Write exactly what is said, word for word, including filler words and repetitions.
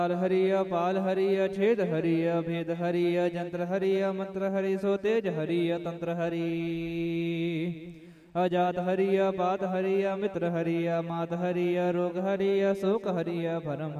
पाल हरिय पाल हरिय छेद हरिय भेद हरिय जंत्र हरिय मंत्र हरि सो तेज हरिय तंत्र हरि अजात हरिय पात हरिय मित्र हरिय मात हरिय रोग हरिय शोक हरिय भरम